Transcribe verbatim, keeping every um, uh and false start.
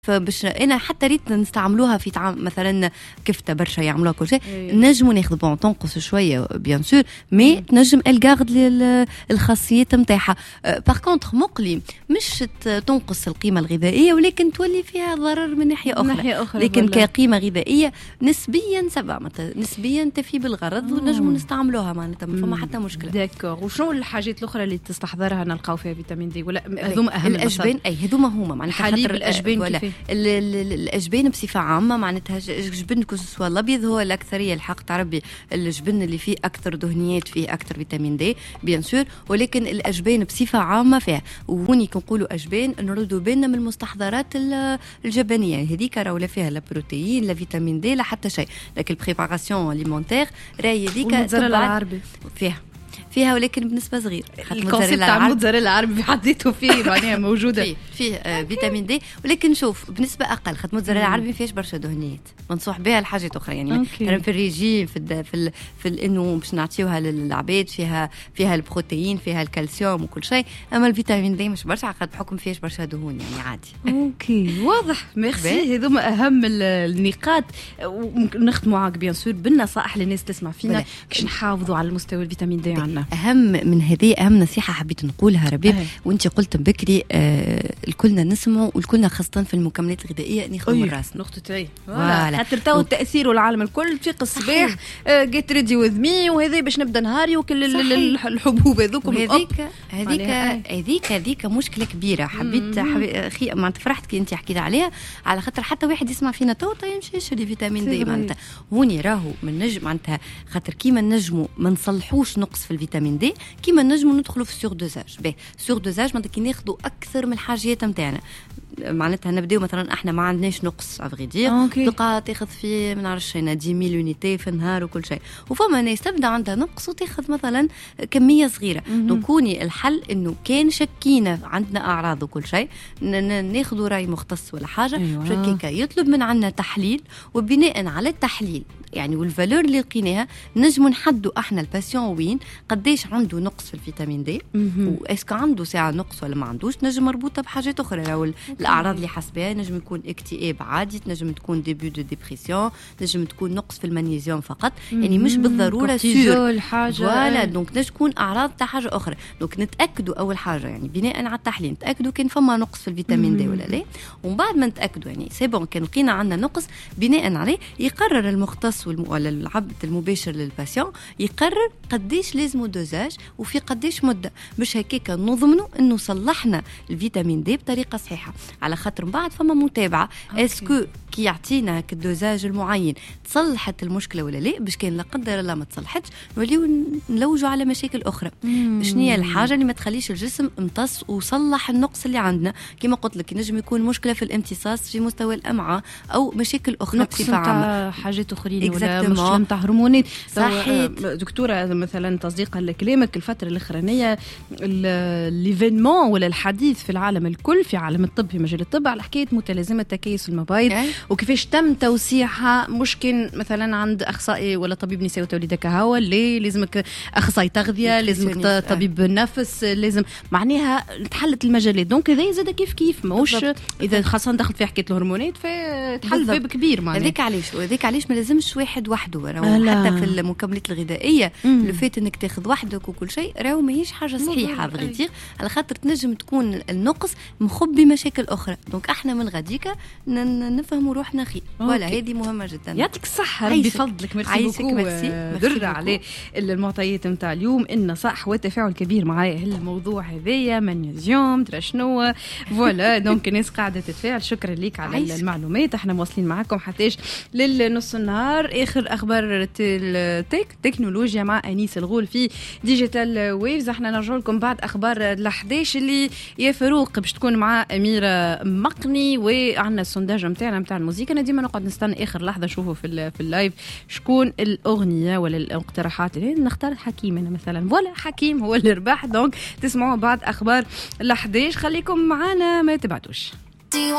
فباش انا حتى ريت نستعملوها في طعام مثلا كفته برشا يعملوها كل شيء نجموا ناخذ بون تنقص شويه بيان سور مي تنجم الكارد للخاصيات نتاعها. باغ كونطخ مقلي مش تنقص القيمه الغذائيه ولكن تولي فيها ضرر من ناحيه اخرى, ناحية أخرى لكن بالله. كقيمه غذائيه نسبيا سبعة نسبيا تفي بالغرض ونجموا نستعملوها معناتها ما فما حتى مشكله. داكور. وشنو الحاجات الاخرى اللي تستحضرها نلقاو فيها فيتامين دي ولا هذوما اهم الاجبان؟ اي هذوما هما معناتها حليب الاجبان الأجبان بصفة عامة معناتها جبن كسوا الأبيض هو الأكثرية الحق تعربي الجبن اللي فيه أكثر دهنيات فيه أكثر فيتامين دي بيان سور ولكن الأجبان بصفة عامة فيها وهوني كنقولوا أجبان نردوا بالنا من المستحضرات الجبنية هذيك راهو لا فيها لا بروتين لا فيتامين دي لا حتى شيء لكن البريباراسيون أليمونتير راهي هذيك والموتزاريلا العربي فيها فيها ولكن بنسبه صغيره. الكونسيبت تاع الموتزاريلا العربي في حد ذاته فيه معناها موجوده فيه فيه آه فيتامين دي ولكن شوف بنسبه اقل. خاطر الموتزاريلا العربي ما فيهاش برشا دهنيات منصوح بها لحاجات اخرى يعني مثلا في الريجيم في ال في ال في ال انه باش نعطيوها للعباد فيها فيها البروتين فيها الكالسيوم وكل شيء اما الفيتامين دي مش برشا خاطر بحكم فيهاش برشا دهون يعني عادي. اوكي واضح ميرسي. هذوما اهم النقاط وممكن نختموا معاك بيان سور بالنصائح للناس تسمع فينا باش نحافظوا على المستوى الفيتامين دي عندنا. اهم من هذه أهم نصيحة حبيت نقولها ربيب أه. وانت قلت بكري آه الكلنا نسمعوا والكلنا خاصة في المكملات الغذائية ناخذ من راسنا نقطة اي خاطر تو التأثير العالم الكل تفيق الصباح جيت ريدي وذ مي وهذا باش نبدا نهاري وكل الحبوب هذوكم هذيك هذيك هذيك هذيك مشكلة كبيرة حبيت اخي ما تفرحت كي انت حكيت عليها على خاطر حتى واحد يسمع فينا تو يمشي يشري فيتامين دي معناتها هوني راهو من نجم معناتها خاطر كيما نجموا ما نصلحوش نقص في الفيتامين دي كيما نجموا ندخلوا في سور دوزاج. به سور دوزاج معناتها كي ناخذوا اكثر من الحاجيات نتاعنا معناتها نبداو مثلا احنا ما عندناش نقص افغيدير تلقى تاخذ في ما نعرفش انا عشرة آلاف يونيتي في النهار وكل شيء وفما ناس تبدا عندها نقص وتاخذ مثلا كميه صغيره. دونكوني الحل انه كان شكينا عندنا اعراض وكل شيء ناخذوا راي مختص ولا حاجه أيوة. شكيكا يطلب من عندنا تحليل وبناء على التحليل يعني والفالور اللي لقيناها نجموا نحدوا احنا الباسيون وين قديش عنده نقص في الفيتامين دي واسكو عنده ساعه نقص ولا ما عندوش نجم مربوطه بحاجات اخرى راهو الاعراض اللي حسبها نجم يكون اكتئاب عادي تنجم تكون ديبيو دو ديبرسيون نجم تكون نقص في المغنيسيوم فقط يعني مش بالضروره سور حاجه ولا دونك نجم تكون اعراض تاع حاجه اخرى. دونك نتاكدوا اول حاجه يعني بناء على التحليل نتاكدوا كان فما نقص في الفيتامين دي ولا لا ومن بعد ما نتاكدوا يعني سي بون كان لقينا عندنا نقص بناء عليه يقرر المختص ولا العبد المباشر للباسيون يقرر قديش لازمه دوزاج وفي قديش مده باش هكاك نضمنوا انه صلحنا الفيتامين دي بطريقه صحيحه على خاطر من بعد فما متابعه اسكو كي يعطينا هك الدوزاج المعين تصلحت المشكله ولا لا باش كان لا قدر الله ما تصلحتش نوليو نلوجوا على مشاكل اخرى. شنو هي الحاجه اللي ما تخليش الجسم امتص وصلح النقص اللي عندنا كما قلت لك نجم يكون مشكله في الامتصاص في مستوى الامعاء او مشاكل اخرى بصفه عامه حاجات اخرين ولا مشكله نتاع هرمونات. صحيح دكتوره مثلا تصديقا لكلامك الفتره الاخرانيه ليفينمون ولا الحديث في العالم الكل في عالم الطب في مجال الطب على حكايه متلازمه تكيس المبايض وكيفاش تم توسيعها. مشكل مثلا عند اخصائي ولا طبيب نساء وتوليد كهوى اللي لازمك اخصائي تغذيه لازمك طبيب نفس لازم معناها تحلت المجالات. دونك هذا زاد كيف كيف ماهوش اذا خاصه دخلت في حكايه الهرمونات فتحل باب كبير معناها. هذيك علاش وهذيك علاش ما لازمش واحد وحده راهو حتى في المكملات الغذائيه لو فات انك تاخذ وحدك وكل شيء راهو ماهيش حاجه صحيحه بغيتير على خاطر تنجم تكون النقص مخبي مشاكل اخرى. دونك احنا من غاديكا نفهموا روحنا خير ولا هذه مهمه جدا. يعطيك الصحه ربي فضلك ميرسي بوكو در على المعطيات نتاع اليوم النصائح والتفاعل كبير معايا الموضوع هذايا مغنيسيوم ترى شنو فوالا. دونك الناس قاعده تتفاعل شكرا ليك على عايشك. المعلومات احنا مواصلين معكم حتىش للنص النهار اخر اخبار التك تكنولوجيا مع انيس الغول في ديجيتال ويفز. احنا نرجع لكم بعد اخبار الحداش اللي يا فاروق باش تكون مع اميره مقني وعندنا السونداج نتاعنا نتاع الموسيقى. انا ديما نقعد نستنى اخر لحظه نشوفوا في في اللايف شكون الاغنيه ولا الاقتراحات اللي نختار. حكيم انا مثلا ولا حكيم هو اللي ربح. دونك تسمعوا بعد اخبار الحداش خليكم معنا ما تبعدوش.